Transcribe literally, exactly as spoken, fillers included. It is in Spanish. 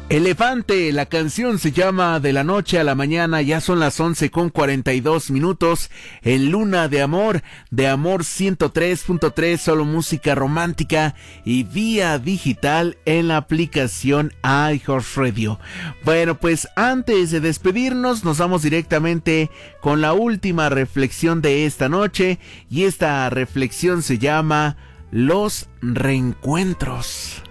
Elefante, la canción se llama De la noche a la mañana, ya son las once con cuarenta y dos minutos, en Luna de Amor, de Amor ciento tres punto tres, solo música romántica y vía digital en la aplicación iHeartRadio. Bueno, pues antes de despedirnos, nos vamos directamente con la última reflexión de esta noche, y esta reflexión se llama Los reencuentros.